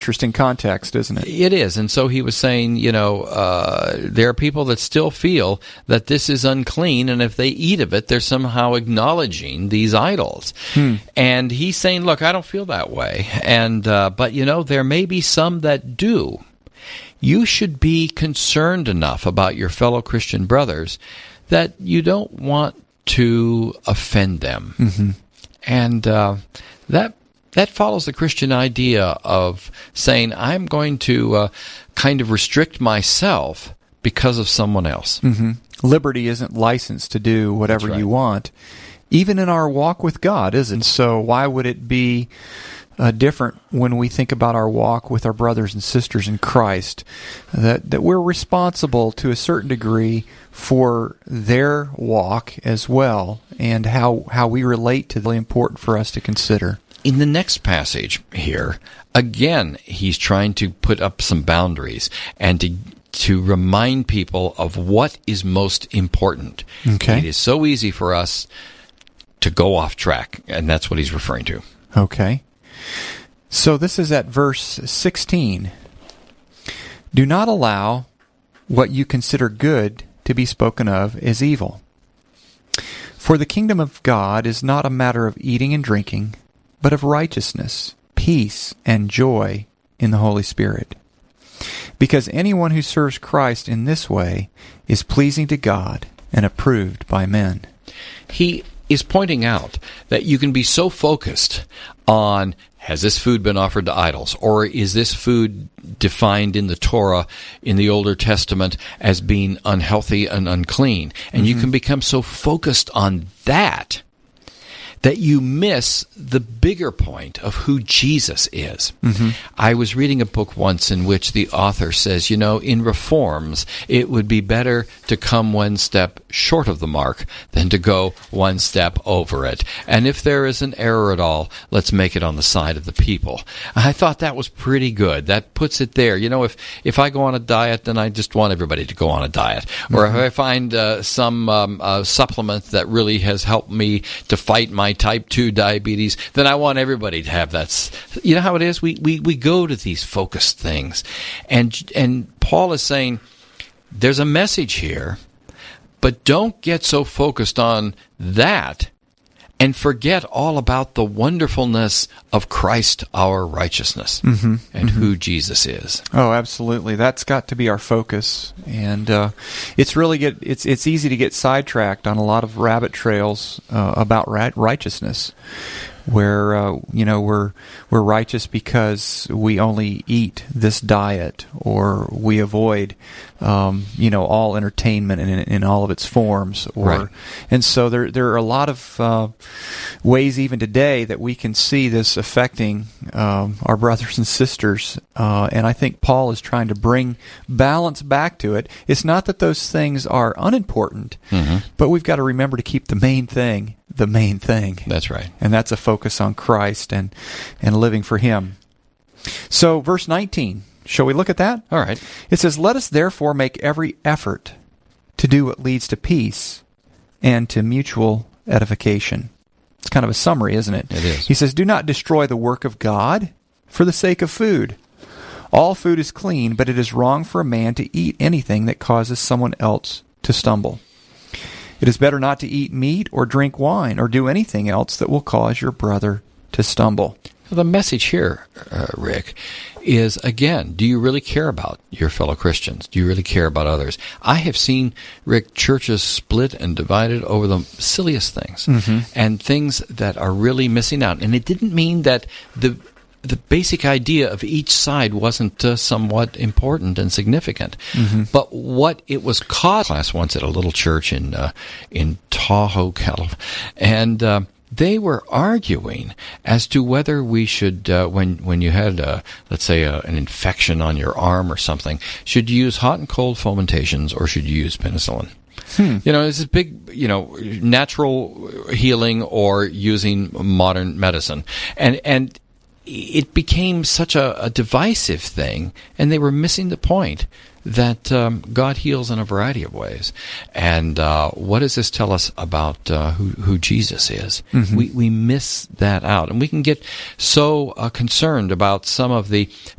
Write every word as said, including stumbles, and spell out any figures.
interesting context, isn't it? It is. And so he was saying, you know, uh, there are people that still feel that this is unclean, and if they eat of it, they're somehow acknowledging these idols. Hmm. And he's saying, look, I don't feel that way. And uh, but, you know, there may be some that do. You should be concerned enough about your fellow Christian brothers that you don't want to offend them. Mm-hmm. And uh, that that follows the Christian idea of saying, I'm going to uh, kind of restrict myself because of someone else. Mm-hmm. Liberty isn't licensed to do whatever That's right. you want, even in our walk with God, is it? So why would it be Uh, different when we think about our walk with our brothers and sisters in Christ, that, that we're responsible to a certain degree for their walk as well, and how, how we relate to them, important for us to consider. In the next passage here, again, he's trying to put up some boundaries and to to remind people of what is most important. Okay. It is so easy for us to go off track, and that's what he's referring to. Okay. So this is at verse sixteen. Do not allow what you consider good to be spoken of as evil. For the kingdom of God is not a matter of eating and drinking, but of righteousness, peace, and joy in the Holy Spirit. Because anyone who serves Christ in this way is pleasing to God and approved by men. He is pointing out that you can be so focused on, has this food been offered to idols? Or is this food defined in the Torah, in the Older Testament, as being unhealthy and unclean? And mm-hmm. you can become so focused on that that you miss the bigger point of who Jesus is. Mm-hmm. I was reading a book once in which the author says, you know, in reforms, it would be better to come one step short of the mark than to go one step over it. And if there is an error at all, let's make it on the side of the people. I thought that was pretty good. That puts it there. You know, if, if I go on a diet, then I just want everybody to go on a diet. Mm-hmm. Or if I find uh, some um, uh, supplement that really has helped me to fight my type two diabetes, then I want everybody to have that. You know how it is? We, we, we go to these focused things. And, and Paul is saying, there's a message here, but don't get so focused on that and forget all about the wonderfulness of Christ, our righteousness, mm-hmm, and mm-hmm. who Jesus is. Oh, absolutely. That's got to be our focus. And uh, it's really get it's it's easy to get sidetracked on a lot of rabbit trails uh, about right, righteousness, where uh, you know we're we're righteous because we only eat this diet, or we avoid um, you know all entertainment in, in all of its forms, or right. and so there there are a lot of uh, ways even today that we can see this affecting um, our brothers and sisters, uh, and I think Paul is trying to bring balance back to it. It's not that those things are unimportant, mm-hmm. but we've got to remember to keep the main thing the main thing. That's right. And that's a focus on Christ and, and living for Him. So, verse nineteen, shall we look at that? All right. It says, let us therefore make every effort to do what leads to peace and to mutual edification. It's kind of a summary, isn't it? It is. He says, do not destroy the work of God for the sake of food. All food is clean, but it is wrong for a man to eat anything that causes someone else to stumble. It is better not to eat meat or drink wine or do anything else that will cause your brother to stumble. The message here, uh, Rick, is, again, do you really care about your fellow Christians? Do you really care about others? I have seen, Rick, churches split and divided over the silliest things, mm-hmm. and things that are really missing out. And it didn't mean that the the basic idea of each side wasn't uh, somewhat important and significant. Mm-hmm. But what it was caught class once at a little church in uh, in Tahoe, California, and uh, they were arguing as to whether we should, uh, when when you had, uh, let's say, uh, an infection on your arm or something, should you use hot and cold fomentations or should you use penicillin? Hmm. You know, this is big, you know, natural healing or using modern medicine. And, and it became such a, a divisive thing, and they were missing the point that um, God heals in a variety of ways. And uh, what does this tell us about uh, who, who Jesus is? Mm-hmm. We we miss that out. And we can get so uh, concerned about some of the